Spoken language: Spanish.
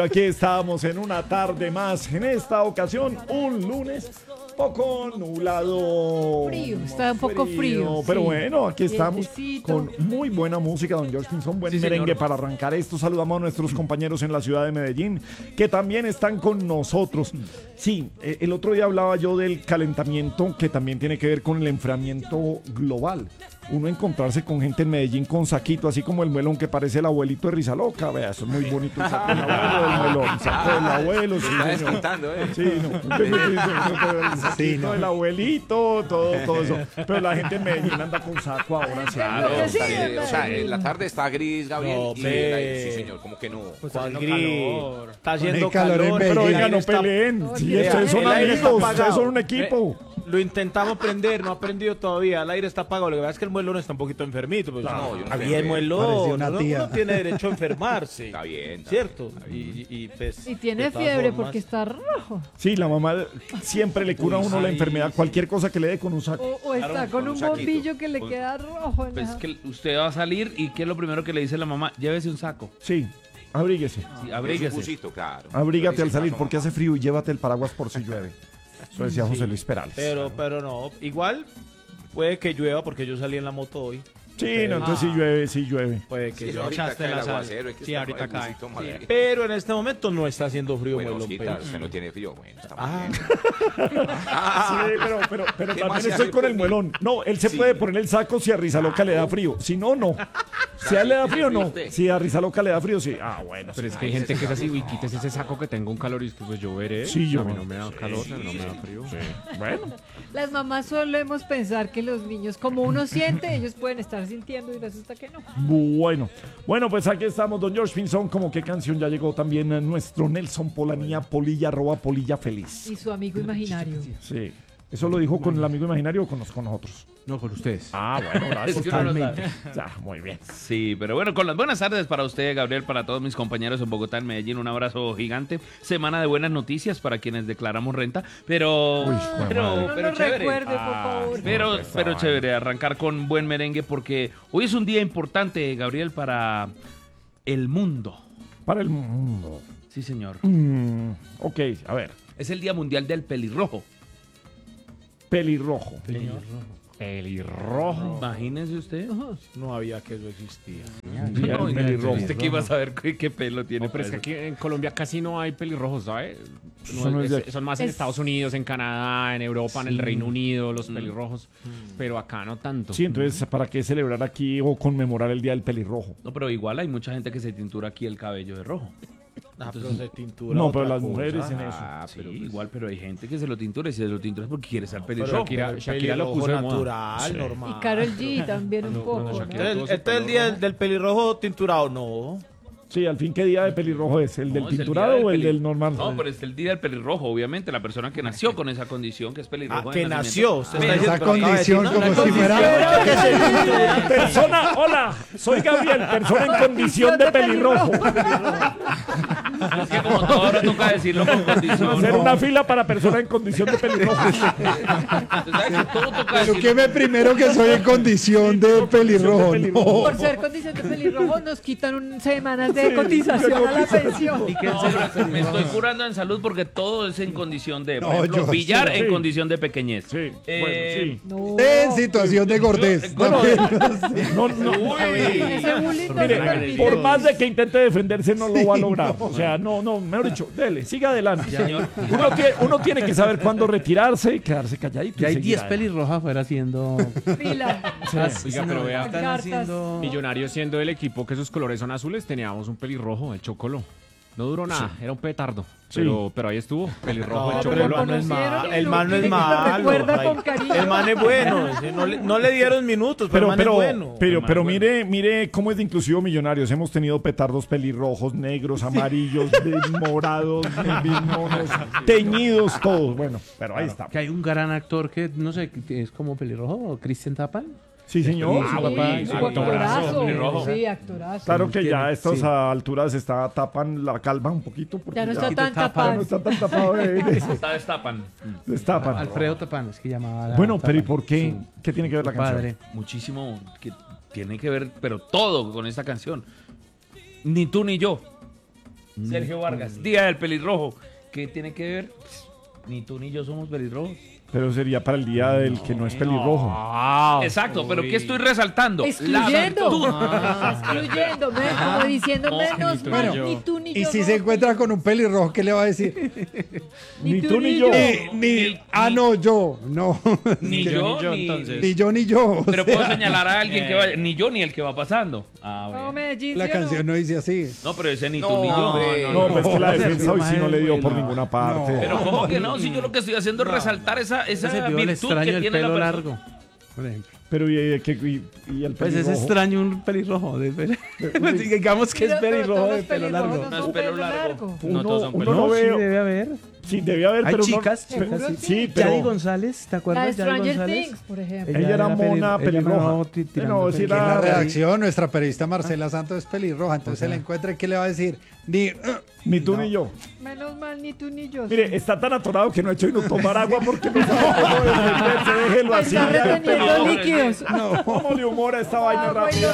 Aquí estamos en una tarde más, en esta ocasión un lunes poco nublado. Frío, está un poco frío. Pero sí. bueno, aquí estamos Vientecito. con muy buena música, don George Pinzón, buen Sí, merengue señor. para arrancar esto. Saludamos a nuestros compañeros en la ciudad de Medellín, que también están con nosotros. Sí, el otro día hablaba yo del calentamiento, que también tiene que ver con el enfriamiento global. Uno encontrarse con gente en Medellín con saquito, así como el melón que parece el abuelito de Risa Loca. Vea, eso es muy bonito, el saco del abuelo del melón. Saco del abuelo, sí, Está señor. descontando, ¿eh? Sí, no. El saquito del abuelito, todo eso. Pero la gente en Medellín anda con saco ahora. Sí. Claro, Sí, o sea, en la tarde está gris, Gabriel. No, y pe. sí, señor, como que no. ¿Cuál gris? Está haciendo calor en calor. Pero Medellín. oiga, no está- peleen. Sí, Oye, ustedes son el aire está amigos, apagado. ustedes son un equipo. Lo intentamos prender, no ha prendido todavía. El aire está apagado. Lo que pasa es que el muelón está un poquito enfermito. Pues, No, yo no está sé. bien, Parecía muelón. una Uno, tía. uno tiene derecho a enfermarse. Está bien. ¿Cierto? Y, pues, Y tiene de todas fiebre formas- porque está rojo. Sí, la mamá siempre le cura a uno la enfermedad, cualquier cosa que le dé con un saco. O está Claro, con con un un saquito. bombillo que le Con- queda rojo. en Pues la- que usted va a salir y ¿qué es lo primero que le dice la mamá? Llévese un saco. Sí, abríguese. Sí, Abríguese. abríguese. Busito, claro. Abrígate Pero al dice, salir pasó, porque mamá. hace frío y llévate el paraguas por si llueve. Eso decía José Luis Perales. Pero no. Igual puede que llueva porque yo salí en la moto hoy. Sí, no, entonces sí llueve, sí llueve. Puede que Sí, yo ahorita echaste cae el la sal. aguacero, hay que Sí, estar ahorita con el cae. busito, Sí. madre. Pero en este momento no está haciendo frío, Bueno, muelón. Osquita, pero- usted no tiene frío. Bueno, está Ah. muy bien. Sí, pero ¿Qué también más se estoy hace con el conmigo? muelón. No, él se Sí. puede poner el saco si a Rizaloca le da frío. Si no, no. Si a él le da frío, no. usted. Si a Rizaloca le da frío, sí. Ah, bueno. Pero es que hay gente que es así, uy, quítese ese saco que tengo un calor y es que pues yo veré. Sí, yo- A mí no me da calor, a mí no me da frío. Bueno. Las mamás solemos pensar que los niños, como uno siente, ellos pueden estar sintiendo y resulta que no. Bueno, pues aquí estamos, don George Pinzón. Como qué canción ya llegó también a nuestro Nelson Polanía, Polilla, @Polilla Feliz. Y su amigo imaginario. Sí. ¿Eso lo dijo con el amigo imaginario o con nosotros? No, con ustedes. Ah, bueno, gracias. Es que uno no totalmente. Ya, muy bien. Sí, pero bueno, con las buenas tardes para usted, Gabriel, para todos mis compañeros en Bogotá, en Medellín, un abrazo gigante. Semana de buenas noticias para quienes declaramos renta, pero Uy, pero, madre. No pero nos chévere. recuerde, por favor. Pero chévere arrancar con buen merengue porque hoy es un día importante, Gabriel, para el mundo. Para el mundo. Sí, señor. Ok, a ver. Es el Día Mundial del Pelirrojo. Pelirrojo. Pelirrojo. Imagínese usted. No había que eso existía. Día del pelirrojo. ¿Usted que iba a saber qué pelo tiene? No, pero es que para aquí en Colombia casi no hay pelirrojos, ¿sabes? Eso no es de aquí. Son más en Es- Estados Unidos, en Canadá, en Europa, en el Reino Unido, los pelirrojos. Pero acá no tanto. Sí, entonces, ¿para qué celebrar aquí o conmemorar el Día del Pelirrojo? No, pero igual hay mucha gente que se tintura aquí el cabello de rojo. Ah, pero de tintura. No, otra pero las cosa. mujeres en eso. Ah, pero sí, pues- igual, pero hay gente que se lo tintura y si se lo tintura es porque quiere ser Pero pelirrojo. Shakira lo pelirrojo puso de moda. natural, normal. Y Karol G también un poco. ¿no? Shakira- Entonces, este es el día del pelirrojo tinturado, no. Sí, al fin, ¿qué día de pelirrojo es? ¿El del No, es el tinturado día o el peli- del normal? No, pero es el día del pelirrojo, obviamente, la persona que nació con esa condición que es pelirrojo. Ah, de que nacimiento. nació. Usted está Esa diciendo, pero acaba de decir, condición no, como la si condición fuera- que se tintura. Persona, hola, soy Gabriel, persona en condición de pelirrojo. Es que como todo ahora toca decirlo con condición. Hacer una fila para persona en condición de pelirrojo. Usted sabe que todo toca Pero decirlo. queme primero que soy en condición de pelirrojo. No. Por ser condición de pelirrojo nos quitan semanas de cotización a la pensión. Y que me estoy curando en salud porque todo es en condición de, por No, ejemplo, yo billar sí. en condición de pequeñez. Sí, Eh, bueno, No. En situación de gordez. Bueno, también. sí. No, no. Ese bullying no se Mire, permite. por más de que intente defenderse, no lo va a lograr. O sea, mejor dicho, dele, siga adelante. Señor. Uno tiene que saber cuándo retirarse y quedarse calladito. Ya y hay seguir 10 adelante. pelirrojas afuera haciendo. Fila. Oiga, pero vea, Están Cartas. haciendo. Millonarios siendo el equipo que sus colores son azules, teníamos un pelirrojo, el Chocolo. No duró nada, era un petardo. Sí. Pero ahí estuvo, pelirrojo, No, el pero Chocolo. el man no es conocieron malo. y El lo man no es quiere que lo malo. recuerda Ay, con cariño. El man es bueno. ese, no le dieron minutos, pero el man es bueno. Pero mire cómo es de inclusivo Millonarios. Hemos tenido petardos pelirrojos, negros, amarillos, morados, monos, teñidos, todos. Bueno, pero ahí está. Que hay un gran actor que, no sé, que es como pelirrojo, Cristian Tapan. Sí, señor. Ah, papá, Sí, sí, actorazo. pelirrojo. Sí, actorazo. Claro que ya a estas Sí. alturas tapan la calva un poquito. Porque Ya no está tan ya no tapado. está tan tapado. Está destapan. Destapan. Alfredo Tapan, es que llamaba. la- Bueno, pero ¿y Tapan. por qué? Su- ¿Qué tiene que ver la su canción? padre. Muchísimo que tiene que ver, pero todo con esta canción. Ni tú ni yo. Sergio Vargas, Día del Pelirrojo. ¿Qué tiene que ver? Ni tú ni yo somos pelirrojos. Pero sería para el día del que no es pelirrojo. Exacto, pero ¿qué estoy resaltando? Excluyendo. virtud. Excluyendo, como diciendo menos mal, ni tú ni yo. Y si se somos encuentra con un pelirrojo, ¿qué le va a decir? Ni tú ni yo. No, yo. No. Ni yo, ni entonces. Ni yo, ni yo. o Pero sea, puedo señalar a alguien que vaya. Ni yo ni el que va pasando. Ah, No, bueno. Medellín, la ¿sí o no? canción no dice así. No, pero ese ni tú No, ni yo. hombre. No, pues es que la No, defensa hoy sí no le dio por no. ninguna parte. Pero ¿cómo que no? Si yo lo que estoy haciendo es resaltar esa Ese tipo le virtud extraño que el tiene la pelo persona. largo, por ejemplo. Pero y el Pues es pelirrojo? extraño un pelirrojo. Digamos que es Mira, pero pelirrojo todos de los pelo pelirrojos largo. No es son pelo pelo largo. largo. No todos son uno pelirrojos. no Sí, veo. debe haber. Sí, debe haber, Hay pero uno- chicas, ¿Seguro chicas, sí? Sí, pero Yadi González, ¿te La acuerdas de de Yadi Stranger González? Things, por ejemplo. Ella era mona pelirroja. no, tirando No, sí En la era- redacción, nuestra periodista Marcela Santos es pelirroja, entonces se la encuentra y ¿qué le va a decir? ni tú ni yo. Menos mal, ni tú ni yo. Mire, está tan atorado que no ha hecho y no tomar agua porque no sabe cómo defenderse. Déjelo así. Está ya, reteniendo pelirrojo. líquidos. ¿Cómo le humora esta vaina Agua y rápida?